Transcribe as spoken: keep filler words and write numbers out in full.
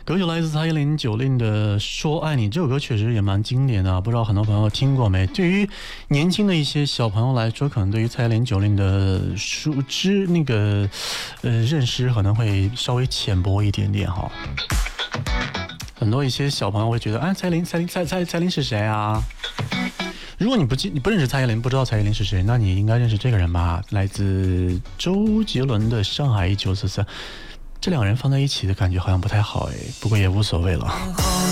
歌曲来自蔡依林九令的《说爱你》，这首歌确实也蛮经典的，不知道很多朋友听过没？对于年轻的一些小朋友来说，可能对于蔡依林九令的熟知那个呃认识可能会稍微浅薄一点点哈。很多一些小朋友会觉得，哎，蔡依林，蔡依林，蔡蔡蔡依林是谁啊？如果你不记你不认识蔡依林，不知道蔡依林是谁，那你应该认识这个人吧？来自周杰伦的《上海一九四三》，这两个人放在一起的感觉好像不太好哎，不过也无所谓了。